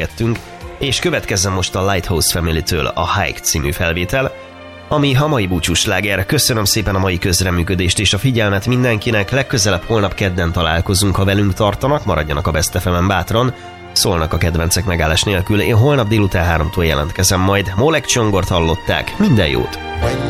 beszélgettünk, és következzen most a Lighthouse Family-től a Hike című felvétel, ami a mai búcsúsláger. Köszönöm szépen a mai közreműködést és a figyelmet mindenkinek, legközelebb holnap kedden találkozunk, ha velünk tartanak, maradjanak a Best FM-en bátran, szólnak a kedvencek megállás nélkül, én holnap délután 3-tól jelentkezem majd. Molek Csongort hallották, minden jót!